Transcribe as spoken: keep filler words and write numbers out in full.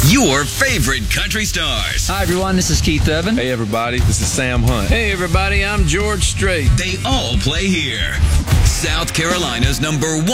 Your favorite country stars. Hi, everyone. This is Keith Urban. Hey, everybody. This is Sam Hunt. Hey, everybody. I'm George Strait. They all play here. South Carolina's number one.